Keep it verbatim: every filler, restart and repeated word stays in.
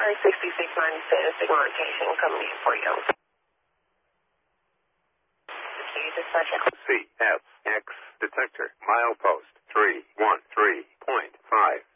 Sorry, sixty-six ninety-seven, signal rotation coming in for you. C F X detector, milepost three one three point five.